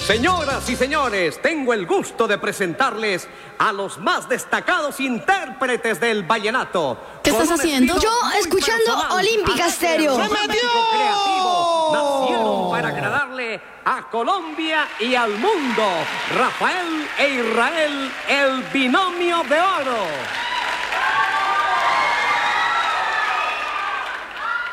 Señoras y señores, tengo el gusto de presentarles a los más destacados intérpretes del vallenato. ¿Qué estás haciendo? Yo escuchando Olímpica Stereo. ¡Se metió! Creativo, nacieron para agradarle a Colombia y al mundo. Rafael e Israel, el binomio de oro.